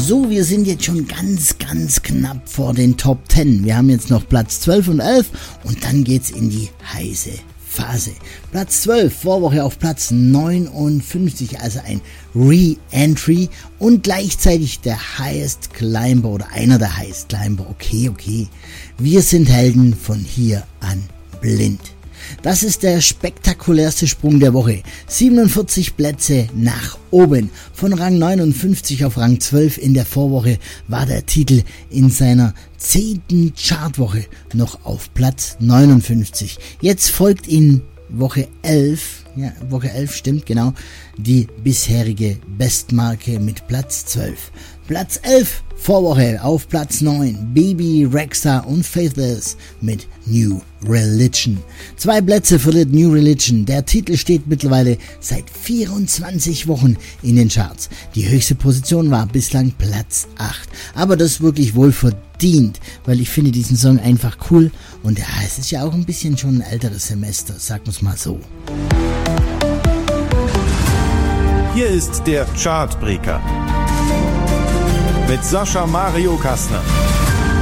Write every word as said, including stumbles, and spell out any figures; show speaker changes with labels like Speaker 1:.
Speaker 1: So, wir sind jetzt schon ganz, ganz knapp vor den Top zehn. Wir haben jetzt noch Platz zwölf und elf und dann geht's in die heiße Phase. Platz zwölf, Vorwoche auf Platz neunundfünfzig, also ein Re-Entry und gleichzeitig der Highest Climber oder einer der Highest Climber. Okay, okay. Wir sind Helden von hier an blind. Das ist der spektakulärste Sprung der Woche. siebenundvierzig Plätze nach oben. Von Rang neunundfünfzig auf Rang zwölf in der Vorwoche war der Titel in seiner zehnten Chartwoche noch auf Platz neunundfünfzig. Jetzt folgt in Woche elf, ja, Woche elf stimmt genau, die bisherige Bestmarke mit Platz zwölf. Platz elf, Vorwoche auf Platz neun, Bebe Rexha und Faithless mit New Religion. Zwei Plätze verliert New Religion. Der Titel steht mittlerweile seit vierundzwanzig Wochen in den Charts. Die höchste Position war bislang Platz acht. Aber das wirklich wohl verdient, weil ich finde diesen Song einfach cool und ja, es ist ja auch ein bisschen schon ein älteres Semester, sagen wir es mal so.
Speaker 2: Hier ist der Chartbreaker mit Sascha Mario Kastner.